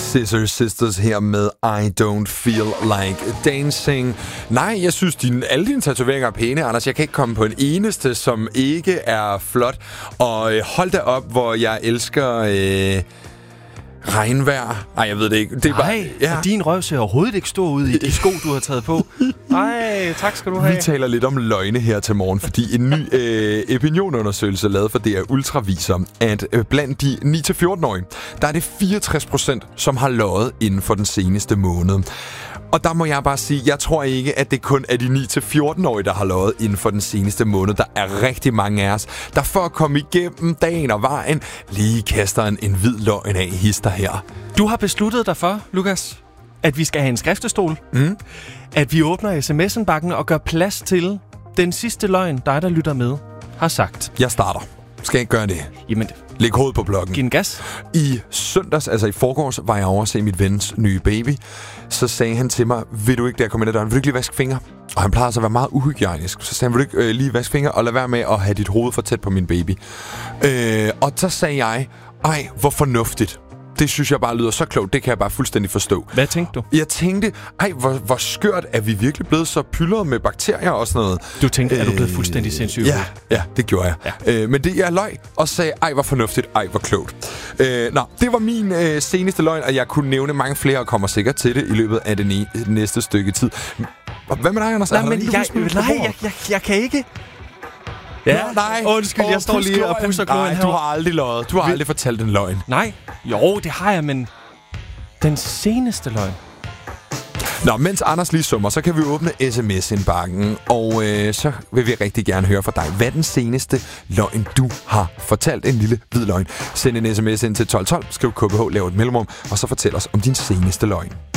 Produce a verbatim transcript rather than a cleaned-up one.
Scissor Sisters her med I Don't Feel Like Dancing. Nej, jeg synes, din, alle dine tatoveringer er pæne, Anders. Jeg kan ikke komme på en eneste, som ikke er flot. Og øh, hold da op, hvor jeg elsker øh, regnvejr. Nej, jeg ved det ikke. Det er bare, ja. Og din røv ser overhovedet ikke stor ud i de sko, du har taget på. Nej, tak skal du have. Vi taler lidt om løgne her til morgen, fordi en ny øh, opinionundersøgelse lavet for D R Ultra viser, at øh, blandt de ni til fjorten-årige, der er det fireogtres procent, som har løjet inden for den seneste måned. Og der må jeg bare sige, jeg tror ikke, at det kun er de ni til fjorten-årige, der har løjet inden for den seneste måned. Der er rigtig mange af os, der for at komme igennem dagen og vejen, lige kaster en, en hvid løgn af hister her. Du har besluttet dig for, Lukas, at vi skal have en skriftestol. Mm. At vi åbner sms'en-bakken og gør plads til den sidste løgn, dig der lytter med, har sagt. Jeg starter. Skal jeg ikke gøre det? Jamen, læg hovedet på blokken. Giv en gas. I søndags, altså i forgårs, var jeg over at se mit vens nye baby. Så sagde han til mig, vil du ikke, da jeg kom ind ad døren, vil du ikke lige vaske fingre? Og han plejer så at være meget uhygiejnisk. Så sagde han, vil du ikke øh, lige vaske fingre og lade være med at have dit hoved for tæt på min baby? Øh, og så sagde jeg, ej, hvor fornuftigt. Det synes jeg bare lyder så klogt. Det kan jeg bare fuldstændig forstå. Hvad tænkte du? Jeg tænkte, ej, hvor, hvor skørt er vi virkelig blevet så pyldret med bakterier og sådan noget. Du tænkte, øh, er du blevet fuldstændig sindssyg? Ja, ja, det gjorde jeg. Ja. Øh, men det jeg løg og sagde, ej, hvor fornuftigt, ej, hvor klogt. Øh, nå, det var min øh, seneste løgn, og jeg kunne nævne mange flere og kommer sikkert til det i løbet af det ne- næste stykke tid. Hvad med dig, Anders? Nej, men jeg, nej, jeg, jeg, jeg kan ikke... Ja, Nå, nej. Undskyld, jeg står lige og pusser kloden her. Nej, du har aldrig løjet. Du har Vi... aldrig fortalt en løgn. Nej. Jo, det har jeg, men den seneste løgn. Nå, mens Anders lige summer, så kan vi åbne sms-indbakken, og øh, så vil vi rigtig gerne høre fra dig, hvad er den seneste løgn, du har fortalt. En lille hvid løgn. Send en sms ind til tolv tolv, skriv K B H, lav et mellemrum, og så fortæl os om din seneste løgn.